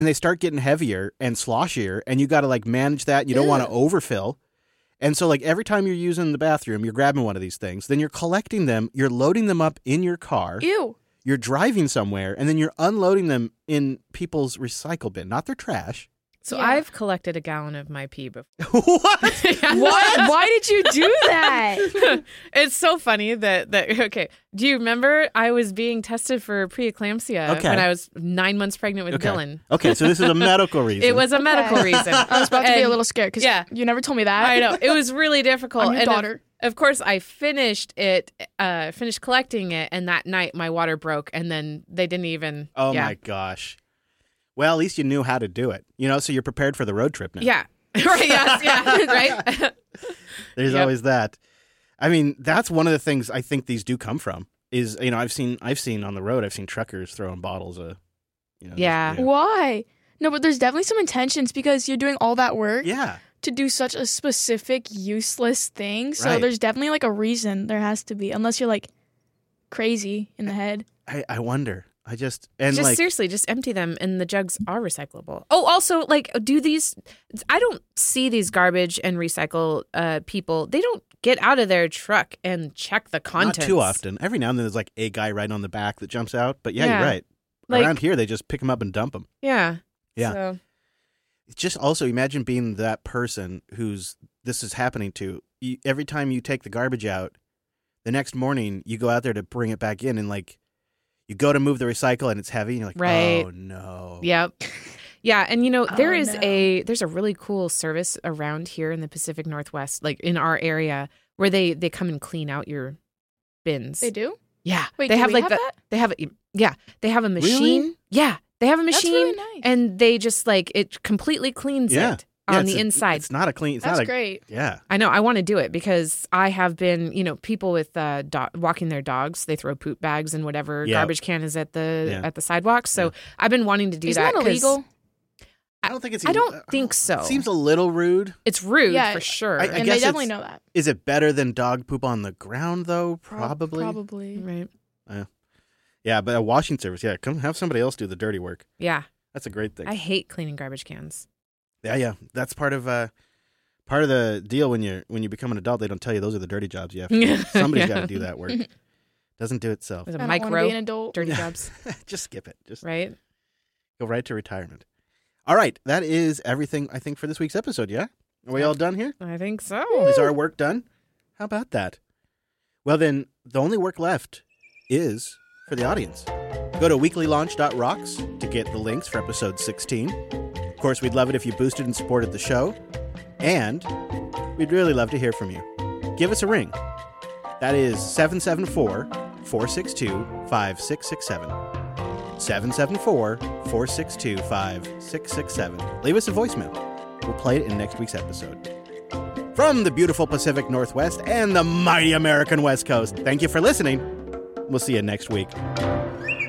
and they start getting heavier and sloshier, and you got to like manage that. You don't want to overfill. And so like every time you're using the bathroom, you're grabbing one of these things, then you're collecting them, you're loading them up in your car. Ew. You're driving somewhere, and then you're unloading them in people's recycle bin, not their trash. So I've collected a gallon of my pee before. What? What? Why did you do that? It's so funny that okay. Do you remember I was being tested for preeclampsia when I was 9 months pregnant with Dylan? Okay, so this is a medical reason. It was a medical reason. I was about to be a little scared because you never told me that. I know. It was really difficult. I'm your daughter. Of course, I finished collecting it, and that night my water broke, and then they didn't even. Oh my gosh. Well, at least you knew how to do it. So you're prepared for the road trip now. Yeah. Right. Yes. Yeah. Right. There's always that. I mean, that's one of the things I think these do come from. Is I've seen on the road. I've seen truckers throwing bottles of. Why? No, but there's definitely some intentions because you're doing all that work. Yeah. To do such a specific, useless thing. So there's definitely like a reason. There has to be, unless you're like crazy in the head. I wonder. Seriously, just empty them, and the jugs are recyclable. Oh, also, I don't see these garbage and recycle people. They don't get out of their truck and check the contents. Not too often. Every now and then there's like a guy right on the back that jumps out. But you're right. Around here, they just pick them up and dump them. Yeah. Yeah. So. Just also imagine being that person this is happening to. Every time you take the garbage out, the next morning you go out there to bring it back in, and like you go to move the recycle and it's heavy, and you're like, oh no. Yep. Yeah, and there's a really cool service around here in the Pacific Northwest, like in our area, where they come and clean out your bins. They do? Yeah. Wait, they do have we like have that? They have they have a machine. Really? Yeah. They have a machine. That's really nice. And they just it completely cleans it on the inside. It's not a clean. That's great. Yeah. I know. I want to do it because I have been, people with walking their dogs, they throw poop bags and whatever garbage can is at the sidewalk. So I've been wanting to do Isn't that. Isn't that illegal? I don't think it's. I don't think so. It seems a little rude. It's rude for sure. I and guess they definitely know that. Is it better than dog poop on the ground though? Probably. Probably. Right. Yeah, but a washing service. Yeah, come have somebody else do the dirty work. Yeah. That's a great thing. I hate cleaning garbage cans. Yeah. That's part of the deal when you become an adult. They don't tell you those are the dirty jobs you have to do. Somebody's got to do that work. Doesn't do itself. There's a I don't micro wanna be an adult. dirty jobs. Just skip it. Just right. Go right to retirement. All right, that is everything I think for this week's episode. Yeah, are we all done here? I think so. Is our work done? How about that? Well, then the only work left is for the audience. Go to weeklylaunch.rocks to get the links for episode 16. Of course, we'd love it if you boosted and supported the show. And we'd really love to hear from you. Give us a ring. That is 774-462-5667. 774-462-5667. Leave us a voicemail. We'll play it in next week's episode. From the beautiful Pacific Northwest and the mighty American West Coast, thank you for listening. We'll see you next week.